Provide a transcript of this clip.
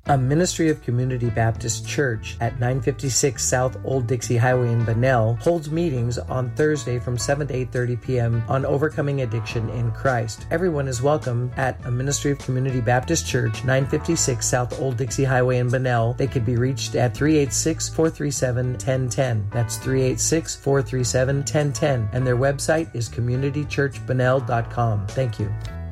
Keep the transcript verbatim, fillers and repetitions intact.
A Ministry of Community Baptist Church at nine fifty-six South Old Dixie Highway in Bunnell holds meetings on Thursday from seven to eight thirty p.m. on overcoming addiction in Christ. Everyone is welcome at A Ministry of Community Baptist Church, nine fifty-six South Old Dixie Highway in Bunnell. They could be reached at three eight six, four three seven, one zero one zero. That's three eight six, four three seven, one zero one zero. And their website is community church bunnell dot com. Thank you.